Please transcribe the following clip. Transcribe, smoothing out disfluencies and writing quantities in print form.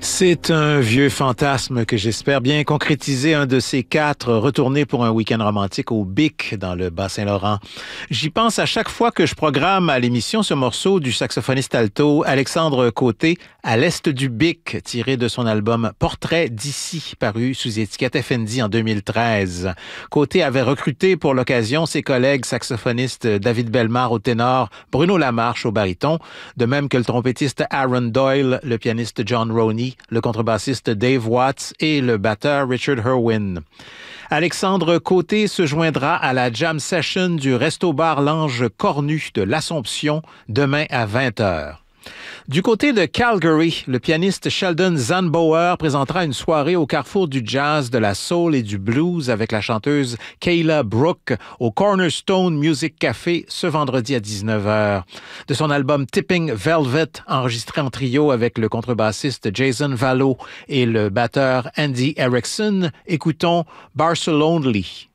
C'est un vieux fantasme que j'espère bien concrétiser, un de ces quatre, retourner pour un week-end romantique au Bic dans le Bas-Saint-Laurent. J'y pense à chaque fois que je programme à l'émission ce morceau du saxophoniste alto Alexandre Côté, À l'Est du Bic, tiré de son album Portrait d'ici, paru sous étiquette FND en 2013. Côté avait recruté pour l'occasion ses collègues saxophonistes David Bellemare au ténor, Bruno Lamarche au baryton, de même que le trompettiste Aaron Doyle, le pianiste John Roney, le contrebassiste Dave Watts et le batteur Richard Irwin. Alexandre Côté se joindra à la jam session du Resto-Bar L'Ange Cornu de l'Assomption demain à 20h. Du côté de Calgary, le pianiste Sheldon Zandbauer présentera une soirée au carrefour du jazz, de la soul et du blues avec la chanteuse Kayla Brooke au Cornerstone Music Café ce vendredi à 19h. De son album Tipping Velvet, enregistré en trio avec le contrebassiste Jason Vallo et le batteur Andy Erickson, écoutons Barcelonely.